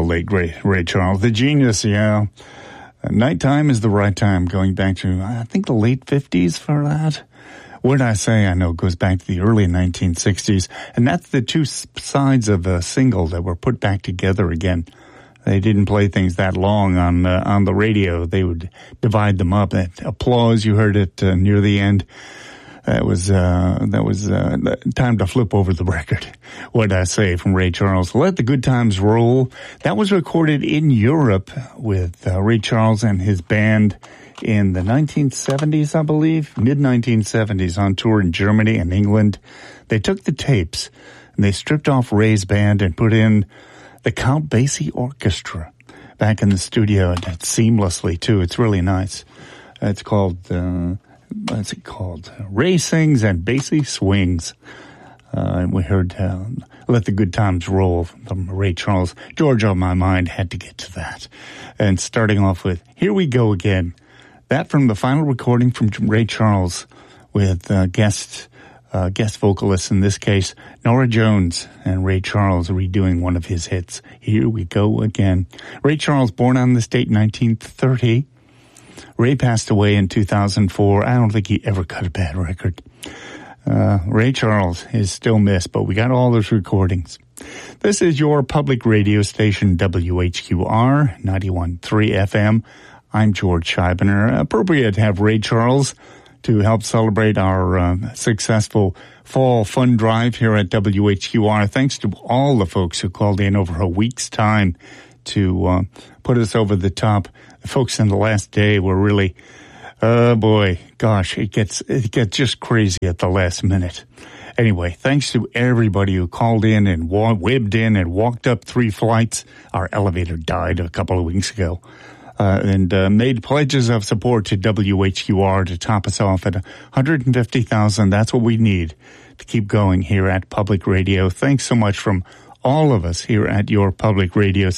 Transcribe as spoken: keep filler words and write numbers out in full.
late Ray, Ray Charles, the genius, yeah. Uh, nighttime is the right time, going back to, I think, the late fifties for that. What did I say? I know it goes back to the early nineteen sixties. And that's the two sides of a single that were put back together again. They didn't play things that long on uh, on the radio. They would divide them up. That applause, you heard it uh, near the end. That was uh, that was uh, time to flip over the record. What did I say from Ray Charles? Let the Good Times Roll. That was recorded in Europe with uh, Ray Charles and his band in the nineteen seventies, I believe, mid nineteen seventies, on tour in Germany and England. They took the tapes and they stripped off Ray's band and put in the Count Basie Orchestra back in the studio, and seamlessly too. It's really nice. It's called. Uh, What's it called? Ray Sings and Basie Swings. Uh, and we heard uh, Let the Good Times Roll from Ray Charles. George on My Mind had to get to that. And starting off with Here We Go Again. That from the final recording from Ray Charles with uh, guest uh, guest vocalists, in this case, Norah Jones and Ray Charles redoing one of his hits. Here We Go Again. Ray Charles, born on this date, nineteen thirty. Ray passed away in two thousand four. I don't think he ever cut a bad record. Uh, Ray Charles is still missed, but we got all those recordings. This is your public radio station, W H Q R, ninety-one point three F M. I'm George Scheibner. Appropriate to have Ray Charles to help celebrate our uh, successful fall fun drive here at W H Q R. Thanks to all the folks who called in over a week's time to uh, put us over the top. The folks in the last day were really, oh boy, gosh, it gets it gets just crazy at the last minute. Anyway, thanks to everybody who called in and wa- whibbed in and walked up three flights. Our elevator died a couple of weeks ago. Uh, and uh, made pledges of support to W H Q R to top us off at one hundred fifty thousand. That's what we need to keep going here at Public Radio. Thanks so much from all of us here at your public radio